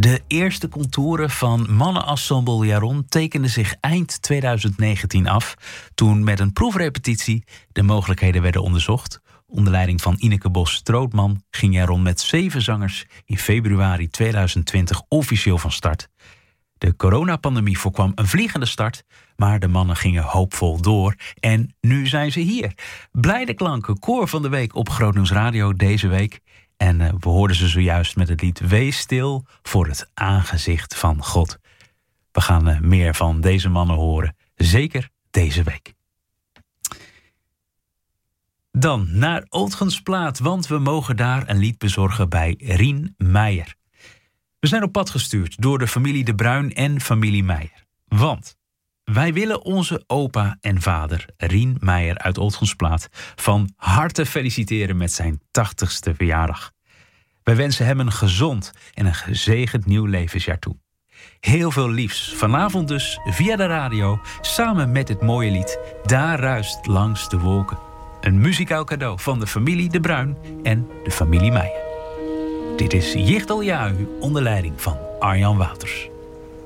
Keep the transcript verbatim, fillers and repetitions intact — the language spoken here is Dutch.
De eerste contouren van mannenensemble Jaron tekenden zich eind twintig negentien af, toen met een proefrepetitie de mogelijkheden werden onderzocht. Onder leiding van Ineke Bos-Strootman ging Jaron met zeven zangers in februari twintig twintig officieel van start. De coronapandemie voorkwam een vliegende start, maar de mannen gingen hoopvol door. En nu zijn ze hier. Blijde klanken, koor van de week op Groot Nieuws Radio deze week. En uh, we hoorden ze zojuist met het lied Wees stil voor het aangezicht van God. We gaan uh, meer van deze mannen horen, zeker deze week. Dan naar Oudgensplaat, want we mogen daar een lied bezorgen bij Rien Meijer. We zijn op pad gestuurd door de familie De Bruin en familie Meijer. Want wij willen onze opa en vader, Rien Meijer uit Oudgensplaat, van harte feliciteren met zijn tachtigste verjaardag. Wij wensen hem een gezond en een gezegend nieuw levensjaar toe. Heel veel liefs. Vanavond dus via de radio, samen met het mooie lied Daar ruist langs de wolken. Een muzikaal cadeau van de familie De Bruin en de familie Meijer. Dit is Jichtel Jahu onder leiding van Arjan Wouters.